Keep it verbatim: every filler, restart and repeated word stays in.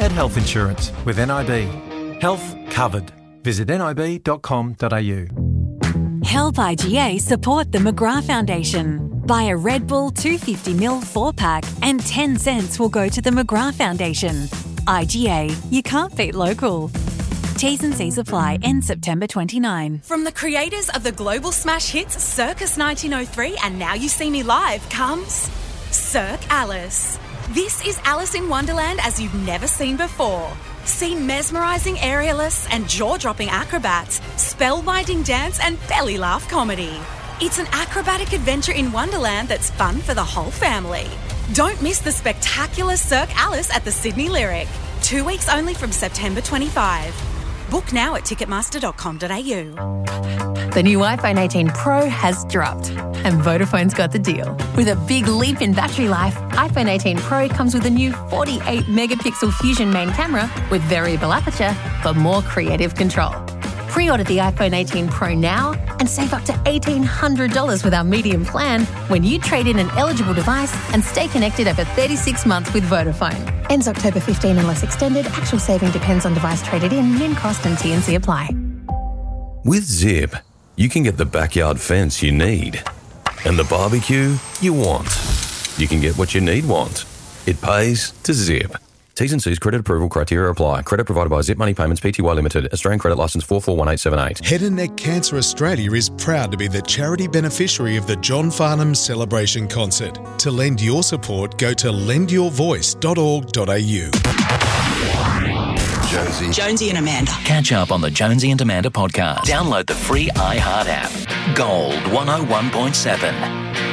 had health insurance with N I B. Health covered. Visit nib dot com dot a u. Help I G A support the McGrath Foundation. Buy a Red Bull two hundred fifty milliliter four-pack and ten cents will go to the McGrath Foundation. I G A, you can't beat local. T's and C's apply. End September twenty-ninth. From the creators of the global smash hits Circus nineteen oh three and Now You See Me Live comes Cirque Alice. This is Alice in Wonderland as you've never seen before. See mesmerising aerialists and jaw-dropping acrobats, spellbinding dance and belly laugh comedy. It's an acrobatic adventure in Wonderland that's fun for the whole family. Don't miss the spectacular Cirque Alice at the Sydney Lyric. Two weeks only from September twenty-fifth. Book now at ticketmaster dot com dot a u. The new iPhone eighteen Pro has dropped and Vodafone's got the deal. With a big leap in battery life, iPhone eighteen Pro comes with a new forty-eight megapixel Fusion main camera with variable aperture for more creative control. Pre-order the iPhone eighteen Pro now and save up to eighteen hundred dollars with our medium plan when you trade in an eligible device and stay connected over thirty-six months with Vodafone. Ends October fifteenth unless extended. Actual saving depends on device traded in. Min cost and T and C apply. With Zip, you can get the backyard fence you need and the barbecue you want. You can get what you need want. It pays to Zip. T's and C's credit approval criteria apply. Credit provided by Zip Money Payments Pty Limited. Australian credit licence four four one eight seven eight. Head and Neck Cancer Australia is proud to be the charity beneficiary of the John Farnham Celebration Concert. To lend your support, go to lend your voice dot org dot a u. Jonesy. Jonesy and Amanda. Catch up on the Jonesy and Amanda podcast. Download the free iHeart app. Gold one oh one point seven.